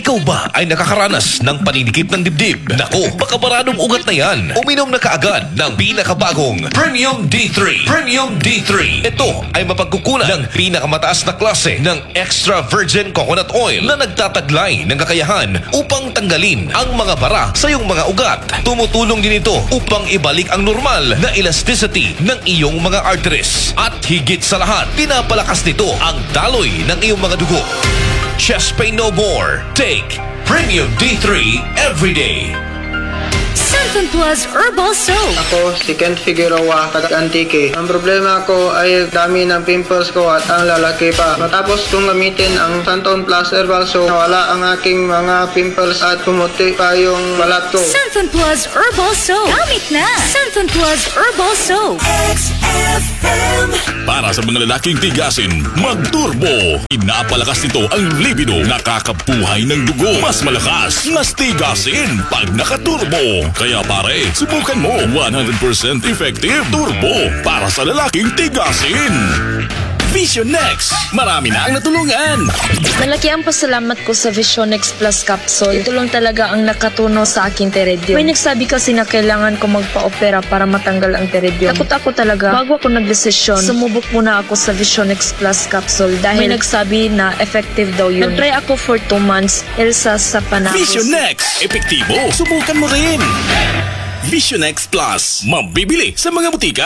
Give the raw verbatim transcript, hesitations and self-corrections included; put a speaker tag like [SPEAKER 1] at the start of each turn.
[SPEAKER 1] Ikaw ba ay nakakaranas ng paninikip ng dibdib? Nako, baka maraming ugat na yan. Uminom na kaagad ng pinakabagong Premium D three. Premium D three. Ito ay mapagkukunan ng pinakamataas na klase ng extra virgin coconut oil na nagtataglay ng kakayahan upang tanggalin ang mga bara sa iyong mga ugat. Tumutulong din ito upang ibalik ang normal na elasticity ng iyong mga arteries. At higit sa lahat, pinapalakas nito ang daloy ng iyong mga dugo. Chest pain no more. Take Premium D three every day.
[SPEAKER 2] Santon Plus Herbal Soap.
[SPEAKER 3] Ako si Ken Figueroa, taga-Antique. Ang problema ko ay dami ng pimples ko at ang lalaki pa. Matapos kong gamitin ang Santon Plus Herbal Soap, nawala ang aking mga pimples at pumuti pa yung balat ko.
[SPEAKER 2] Santon Plus Herbal Soap. Gamit na! Santon Plus Herbal Soap.
[SPEAKER 4] X F M.
[SPEAKER 5] Para sa mga lalaking tigasin, mag-turbo. Pinapalakas nito ang libido, nakakabuhay ng dugo. Mas malakas, mas tigasin pag nakaturbo. Kaya pare, subukan mo. one hundred percent effective turbo para sa lalaking tigasin. Visionex, marami na ang natulungan.
[SPEAKER 6] Malaki ang pasalamat ko sa Visionex Plus Capsule. Ito lang talaga ang nakatuno sa aking teredyum. May nagsabi kasi na kailangan ko magpa-opera para matanggal ang teredyum. Takot ako talaga. Bago ako nagdesisyon, sumubok muna ako sa Visionex Plus Capsule dahil may nagsabi na effective daw yun. Nag-try ako for two months, Elsa sa panahon.
[SPEAKER 5] Visionex, epektibo. Subukan mo rin. Visionex Plus, mabibili sa mga butika.